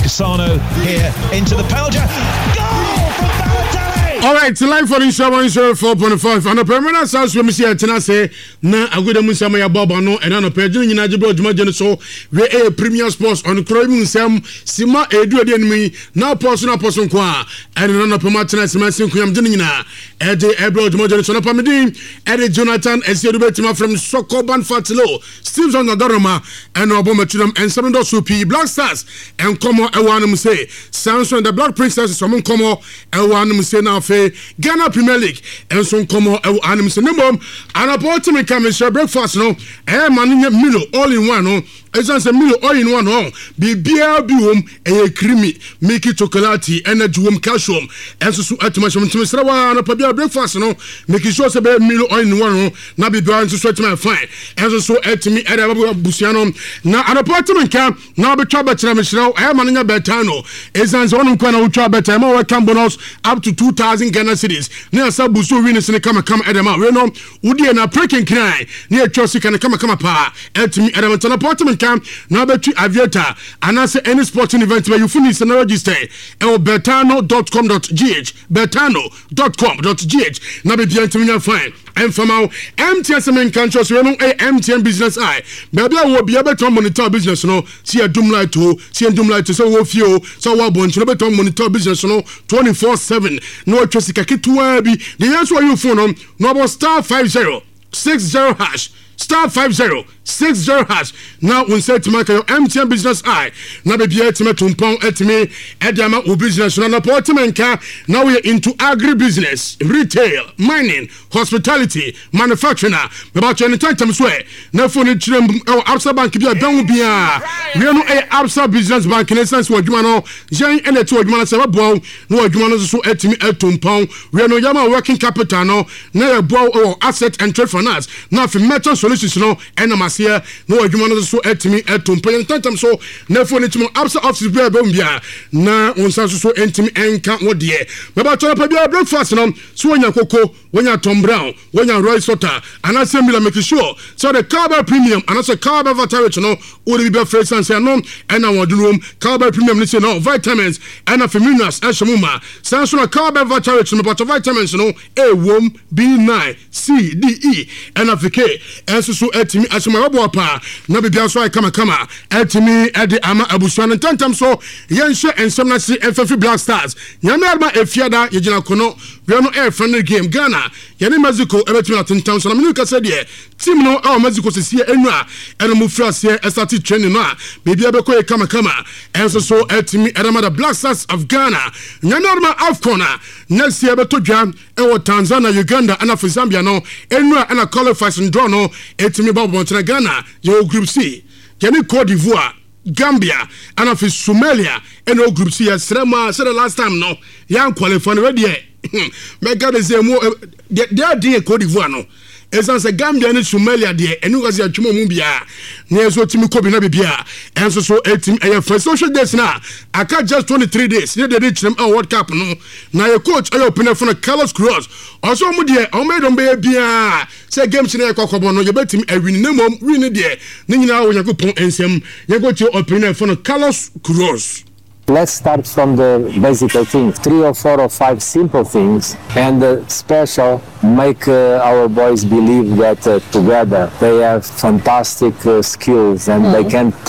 Cassano here into the penalty. Goal from Balotelli! All right, live for Inshallah 4.5. And a permanent source we see Tenase na aguda musama ya baba no and an page in Najibro Juma so we a Premier Sports on Croydon Sam Sima Edu de enemy now person kwa and none of Martin Masin Kuyam Dinina Eddie Ebro Juma so Pamidin Eddie Jonathan Esiedubetima from Sokoban Fatilo Steve's on the Doroma and Obomatunum and Samundo Supi Black Stars and Como Ewanum say Samson the Black Princess Samon Como Ewanum say now Ghana Premier League and some come animals in the mom and a bottom and come and share breakfast no man Milo all in one no as a Milo all in one home be beer home a creamy make it chocolate energy home calcium and so at much and a pabia breakfast no make it sure to be Milo all in one home now be blind to sweat my fine and so at me at a busiano now an apartment camp now be trouble now I am manning a betano as on corner ultra better more bonus up to 2,000 Ghana cities. Near Sabusu winners in the come Edema. We know Woody and a breaking cry near Chelsea can come pa. And to me, Edmonton apartment camp, now between Aviata, and answer any sporting event where you finish and register. Betano.com.gh, betano.com.gh. Now be the Antonio fine. And from our MTN main country, we know a MTN business eye. Maybe I will be able to monitor business, no. See a doom light to, so wolf you, so what bunch, no better monitor business, no, 24/7. No Jessica Kitwabi. The answer you phone no about *5060# *5060# now we say to make your MTN business eye now be here to me tumpon etime edama o business no apartment car now we are into agribusiness retail mining hospitality manufacturing about any time swear na phone chirem Absa bank bia dan bia we no Absa business bank in sense wadwuma no yen ene to wadwuma na se bo no wadwuma no so etime etumpon we no yama working capital no na e bo asset and trade finance na for metal solutions no enamasia no adwuma no so etimi etompan tantam so na fo ne timo Absa office bia bia na onsa so entimi enka wo de me ba tola pa bia breakfast no so wonya koko wonya Tom Brown wonya Roy Sota ana sembila make sure so the Carber Premium ana so Carber Vitality no wo de bia fragrance no ena wodrum Carber Premium ni say no vitamins ana minerals ashmuma sanso na Carber Vitality no but vitamins no A wom B9 C D E ana fike enso so etimi asoma wabo pa na bibia so ai kama etimi ede ama abusuan tantam so yenhye ensem na se FF Black Stars nyame arma efiada yegina kono we no air friendly game Ghana yene Mexico ebetimi atentam so na menu ka se de team no Mexico se sie enu a eno mu frase start training no a bibia be ko kama enso so etimi edema the Black Stars of Ghana nyame arma AFCON next year beto dwan e Tanzania Uganda and Zambia no enu a na qualifiers draw no etimi babo ntena Ghana yo group C Kenya Cote d'Ivoire Gambia and of Somalia and no group C Srema said the last time no yan qualify ready me God say mo they Cote d'Ivoire no esan se Gambia and Somalia de enu ga se atwemo mu bia na eso timi ko bi na bia enso so etim for social days na aka just 23 days they dey chim World Cup no na your coach ayo open for Carlos Cruz also mu de o me don be bia say games na ekokobo no ye betim awin na mom win de na nyina wo yakopon ensem ye go to open for Carlos Cruz. Let's start from the basic things, 3 or 4 or 5 simple things, and special make our boys believe that together they have fantastic skills and they can